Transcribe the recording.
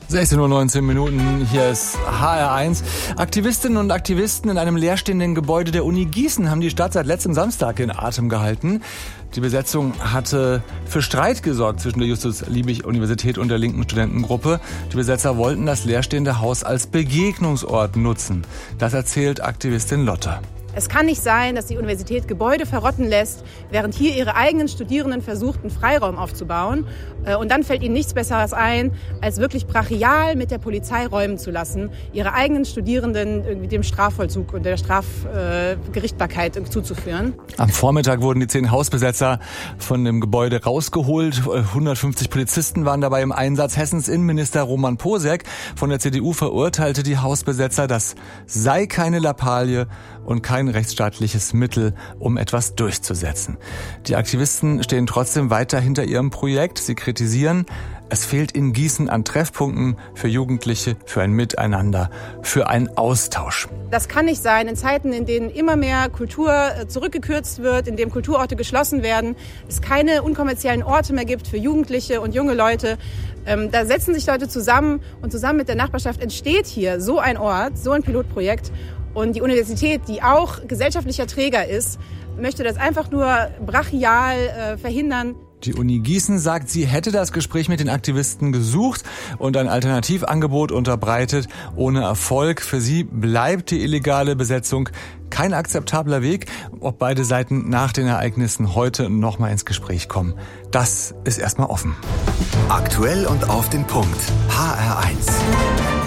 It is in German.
16:19 Uhr, hier ist HR1. Aktivistinnen und Aktivisten in einem leerstehenden Gebäude der Uni Gießen haben die Stadt seit letztem Samstag in Atem gehalten. Die Besetzung hatte für Streit gesorgt zwischen der Justus-Liebig-Universität und der linken Studentengruppe. Die Besetzer wollten das leerstehende Haus als Begegnungsort nutzen. Das erzählt Aktivistin Lotte. Es kann nicht sein, dass die Universität Gebäude verrotten lässt, während hier ihre eigenen Studierenden versuchten, Freiraum aufzubauen. Und dann fällt ihnen nichts Besseres ein, als wirklich brachial mit der Polizei räumen zu lassen, ihre eigenen Studierenden irgendwie dem Strafvollzug und der Strafgerichtbarkeit zuzuführen. Am Vormittag wurden die 10 Hausbesetzer von dem Gebäude rausgeholt. 150 Polizisten waren dabei im Einsatz. Hessens Innenminister Roman Posek von der CDU verurteilte die Hausbesetzer. Das sei keine Lappalie und kein rechtsstaatliches Mittel, um etwas durchzusetzen. Die Aktivisten stehen trotzdem weiter hinter ihrem Projekt. Sie kritisieren, es fehlt in Gießen an Treffpunkten für Jugendliche, für ein Miteinander, für einen Austausch. Das kann nicht sein in Zeiten, in denen immer mehr Kultur zurückgekürzt wird, in denen Kulturorte geschlossen werden, es keine unkommerziellen Orte mehr gibt für Jugendliche und junge Leute. Da setzen sich Leute zusammen und zusammen mit der Nachbarschaft entsteht hier so ein Ort, so ein Pilotprojekt. Und die Universität, die auch gesellschaftlicher Träger ist, möchte das einfach nur brachial verhindern. Die Uni Gießen sagt, sie hätte das Gespräch mit den Aktivisten gesucht und ein Alternativangebot unterbreitet. Ohne Erfolg. Für sie bleibt die illegale Besetzung kein akzeptabler Weg. Ob beide Seiten nach den Ereignissen heute nochmal ins Gespräch kommen, das ist erstmal offen. Aktuell und auf den Punkt. HR1.